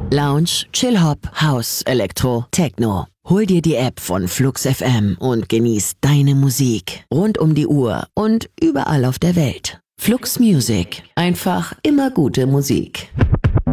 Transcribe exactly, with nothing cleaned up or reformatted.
Lounge, Chill-Hop, House, Elektro, Techno. Hol dir die App von Flux F M und genieß deine Musik rund um die Uhr und überall auf der Welt. Flux Music. Einfach immer gute Musik.